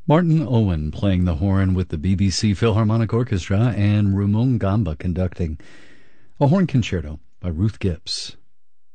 Martin Owen playing the horn with the BBC Philharmonic Orchestra and Rumon Gamba conducting. A horn concerto by Ruth Gibbs.